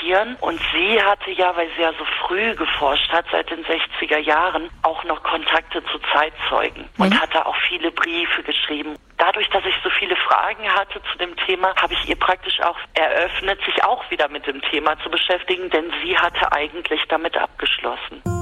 datieren. Und sie hatte ja, weil sie ja so früh geforscht hat, seit den 60er Jahren, auch noch Kontakte zu Zeitzeugen und hatte auch viele Briefe geschrieben. Dadurch, dass ich so viele Fragen hatte zu dem Thema, habe ich ihr praktisch auch eröffnet, sich auch wieder mit dem Thema zu beschäftigen, denn sie hatte eigentlich damit abgeschlossen.